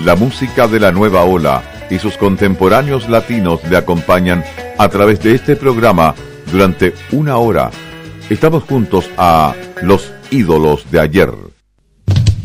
La música de la nueva ola y sus contemporáneos latinos le acompañan a través de este programa durante 1 hora. Estamos juntos a los ídolos de ayer.